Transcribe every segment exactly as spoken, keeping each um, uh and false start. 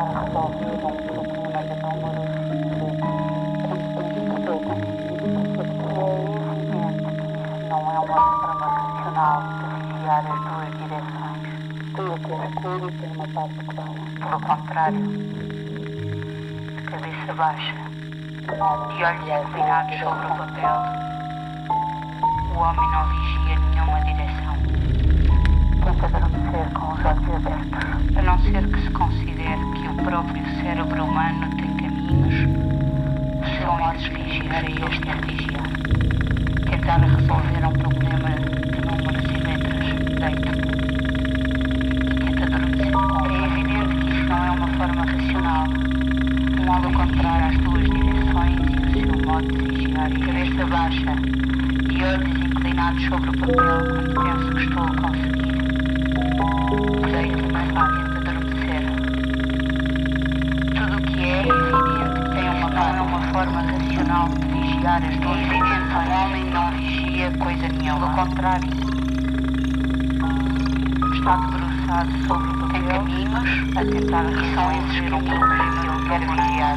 resolvido um problema de números e não é uma forma racional de vigiar as duas direções. Tem que ter cura e ter uma parte clara. Pelo contrário, de cabeça baixa e olhos inclinados sobre o papel, o homem não vigia nenhuma direção. Tenta adormecer com os olhos abertos, a não ser que se considere que o próprio cérebro humano tem caminhos. O seu modo de vigiar é este a vigiar. Tentar resolver um problema de números e letras. Deito-me e tenta adormecer com. É evidente que isso não é uma forma racional. Um modo contrário às duas direções e o seu modo de vigiar é cabeça baixa e olhos inclinados sobre o papel quando penso que estou a conseguir. Deito-me e tento adormecer. Tudo o que é evidente que tem uma, não é uma forma racional de vigiar as duas direções. O homem não vigia coisa nenhuma. Pelo contrário, está debruçado sobre o papel. Tem caminhos a tentar resolver um problema que ele quer vigiar.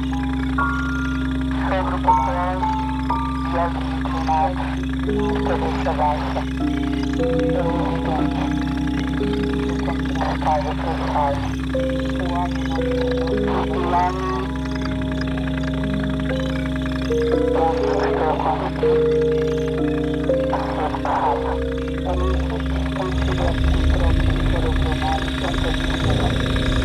Sobre o papel e olhos inclinados, de cabeça baixa. É evidente. Está debruçado. O homem não vigia. Estou a conseguir. A ser barrado. A não ser que se considere que o próprio cérebro humano tem caminhos.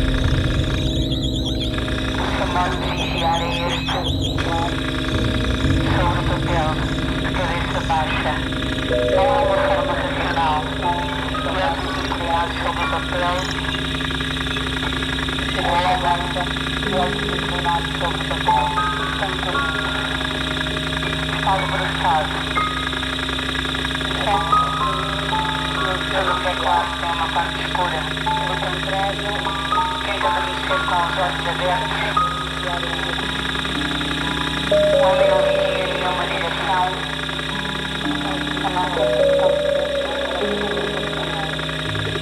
O seu modo de vigiar é este. Sobre o papel, de cabeça baixa. Não é uma forma racional. E olhos inclinados sobre o papel. De cabeça baixa. E olhos inclinados sobre o papel. Tem caminhos. Está debruçado. Tudo o que é claro tem uma parte escura. Pelo contrário, tenta adormecer com os olhos abertos. O homem não vigia nenhuma direção. A não ser que